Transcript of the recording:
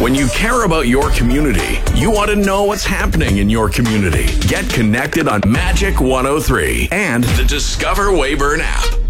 When you care about your community, you want to know what's happening in your community. Get connected on Magic 103 and the Discover Weyburn app.